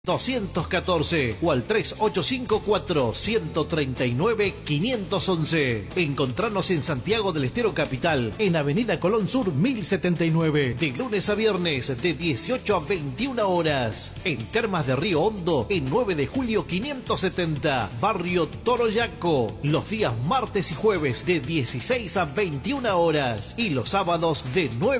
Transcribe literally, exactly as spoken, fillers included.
doscientos catorce o al tres ocho cinco cuatro, uno tres nueve, cinco uno uno. Encontrarnos en Santiago del Estero Capital, en Avenida Colón Sur mil setenta y nueve, de lunes a viernes de dieciocho a veintiuna horas. En Termas de Río Hondo, en nueve de julio quinientos setenta, Barrio Toroyaco, los días martes y jueves de dieciséis a veintiuna horas y los sábados de nueve